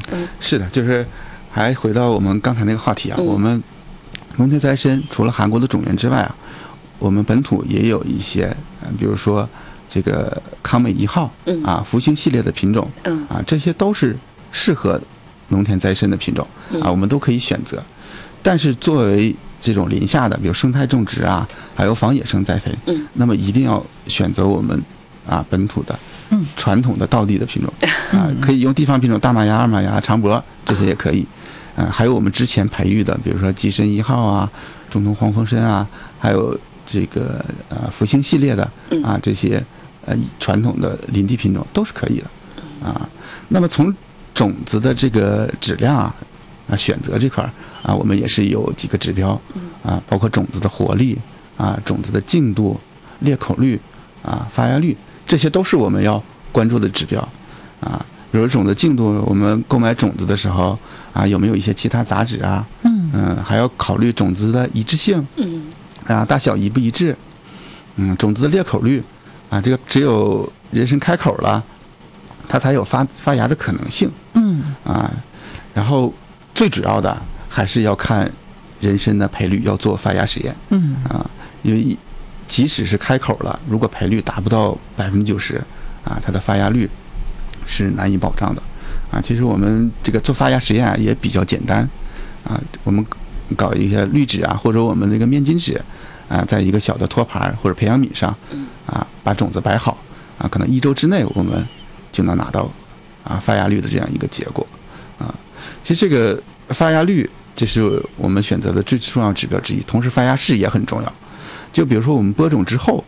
是的，就是还回到我们刚才那个话题啊，我们农田再生除了韩国的种源之外啊，我们本土也有一些，比如说这个康美1号，福星系列的品种，这些都是适合农田再生的品种啊，我们都可以选择。但是作为这种林下的，比如生态种植啊，还有仿野生栽培，那么一定要选择我们本土的传统的道地的品种啊，可以用地方品种大马牙、二马牙、长脖这些也可以，还有我们之前培育的，比如说吉参1号啊、中通黄风参啊，还有这个福星系列的这些传统的林地品种都是可以的啊。那么从种子的这个质量选择这块我们也是有几个指标包括种子的活力种子的净度、裂口率发芽率，这些都是我们要关注的指标比如种子净度，我们购买种子的时候有没有一些其他杂质还要考虑种子的一致性大小一不一致种子的裂口率这个只有人参开口了，它才有发芽的可能性然后最主要的还是要看人参的培率，要做发芽实验因为即使是开口了，如果培率达不到90%它的发芽率是难以保障的其实我们这个做发芽实验也比较简单我们搞一些滤纸或者我们那个面巾纸在一个小的托盘或者培养皿上把种子摆好可能1周之内我们就能拿到发芽率的这样一个结果其实这个发芽率这是我们选择的最重要指标之一，同时发芽势也很重要。就比如说我们播种之后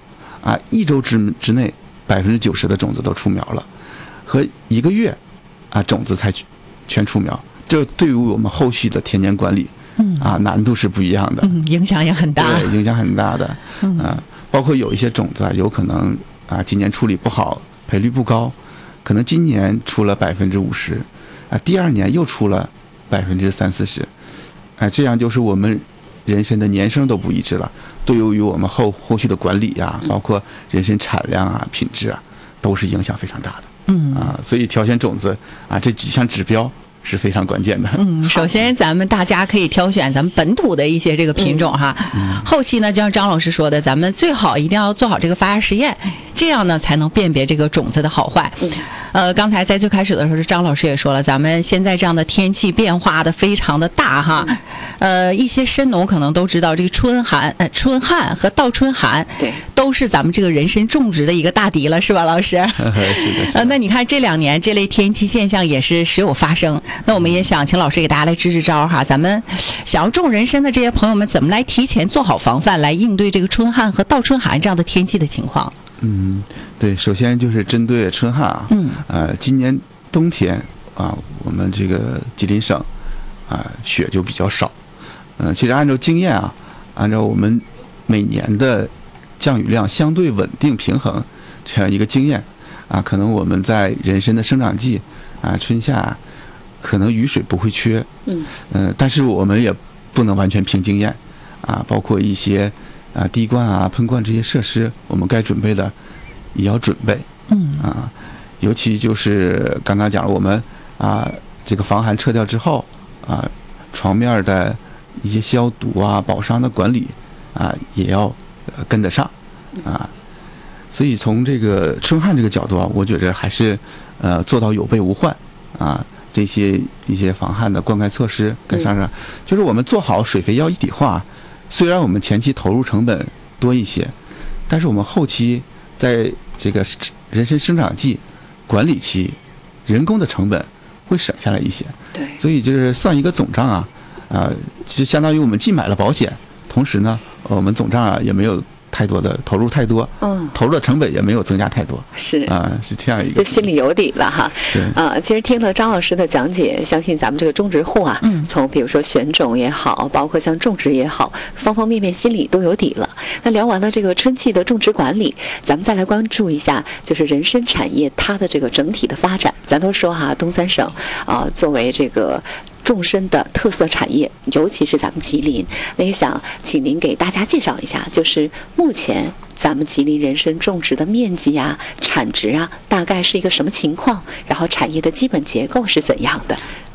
1周之内90%的种子都出苗了，和1个月种子才全出苗，这对于我们后续的田间管理难度是不一样的， 影响也很大， 对，影响很大的包括有一些种子有可能今年处理不好，培率不高，可能今年出了50%第2年又出了30-40%这样就是我们人参的年生都不一致了，对于我们后续的管理包括人参产量品质都是影响非常大的所以挑选种子这几项指标是非常关键的。 首先咱们大家可以挑选咱们本土的一些这个品种哈，后期呢就像张老师说的，咱们最好一定要做好这个发芽实验，这样呢才能辨别这个种子的好坏。刚才在最开始的时候，张老师也说了，咱们现在这样的天气变化的非常的大哈，一些深农可能都知道这个春旱和倒春寒， 对， 都是咱们这个人参种植的一个大敌了，是吧，老师？ 是的。 那你看这2年这类天气现象也是时有发生，那我们也想请老师给大家来支支招哈，咱们想要种人参的这些朋友们怎么来提前做好防范，来应对这个春旱和倒春寒这样的天气的情况？ 对，首先就是针对春旱今年冬天我们这个吉林省雪就比较少其实按照经验按照我们每年的降雨量相对稳定平衡这样一个经验可能我们在人参的生长季春夏可能雨水不会缺但是我们也不能完全凭经验包括一些滴灌喷灌这些设施我们该准备的也要准备尤其就是刚刚讲了我们这个防寒撤掉之后床面的一些消毒保墒的管理也要跟得上所以从这个春旱这个角度我觉着还是做到有备无患这些一些防旱的灌溉措施跟上就是我们做好水肥药一体化，虽然我们前期投入成本多一些，但是我们后期在这个人参生长季管理期人工的成本会省下来一些， 对， 所以就是算一个总账就相当于我们既买了保险，同时呢我们总账也没有太多的投入太多，投入的成本也没有增加太多， 是是这样一个， 就心里有底了哈。 对其实听了张老师的讲解，相信咱们这个种植户从比如说选种也好，包括像种植也好，方方面面心里都有底了。那聊完了这个春季的种植管理，咱们再来关注一下，就是人参产业它的这个整体的发展。咱都说东三省作为这个种参的特色产业，尤其是咱们吉林，那也想请您给大家介绍一下，就是目前咱们吉林人参种植的面积产值大概是一个什么情况？然后产业的基本结构是怎样的？